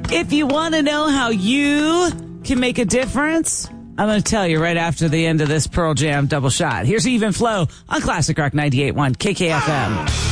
If you want to know how you can make a difference, I'm going to tell you right after the end of this Pearl Jam double shot. Here's Even Flow on Classic Rock 98.1 KKFM.